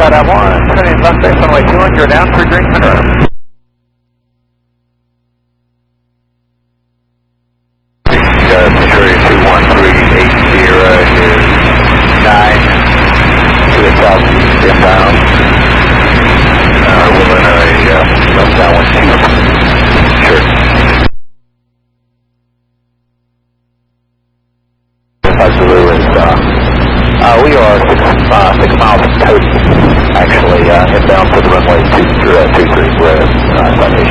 1, turning left base runway 21, you're down for green Monroe. Centurion 21380 is 9 to the southeast inbound. We're in a southbound 12. Sure. Absolutely. We are 6 miles from Cody, actually, inbound for the runway 23 red,